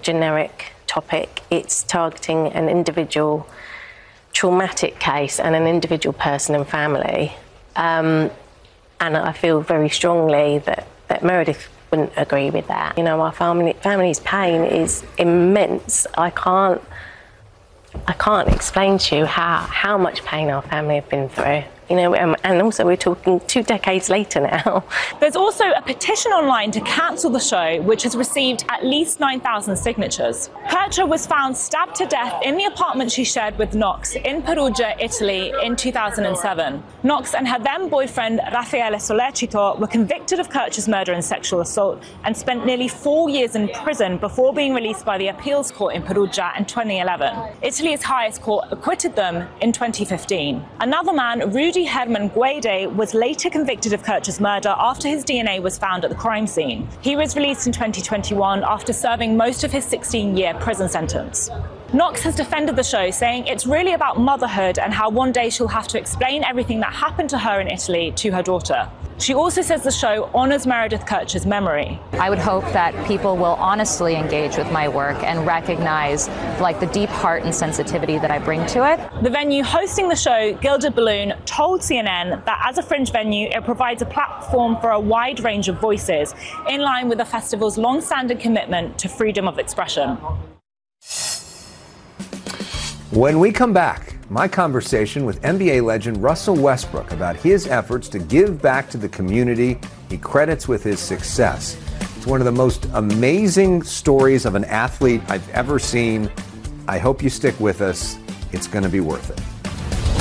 generic topic. It's targeting an individual traumatic case and an individual person and family. And I feel very strongly that Meredith wouldn't agree with that. You know, our family's pain is immense. I can't explain to you how much pain our family have been through. You know, and also we're talking 2 decades later now. There's also a petition online to cancel the show, which has received at least 9,000 signatures. Percha was found stabbed to death in the apartment she shared with Knox in Perugia, Italy in 2007. Knox and her then boyfriend, Raffaele Sollecito, were convicted of Kircher's murder and sexual assault and spent nearly 4 years in prison before being released by the appeals court in Perugia in 2011. Italy's highest court acquitted them in 2015. Another man, Rudy Herman Guede, was later convicted of Kircher's murder after his DNA was found at the crime scene. He was released in 2021 after serving most of his 16-year prison sentence. Knox has defended the show, saying it's really about motherhood and how one day she'll have to explain everything that happened to her in Italy to her daughter. She also says the show honors Meredith Kircher's memory. I would hope that people will honestly engage with my work and recognize the deep heart and sensitivity that I bring to it. The venue hosting the show, Gilded Balloon, told CNN that as a fringe venue, it provides a platform for a wide range of voices, in line with the festival's long-standing commitment to freedom of expression. When we come back, my conversation with NBA legend Russell Westbrook about his efforts to give back to the community he credits with his success. It's one of the most amazing stories of an athlete I've ever seen. I hope you stick with us. It's going to be worth it.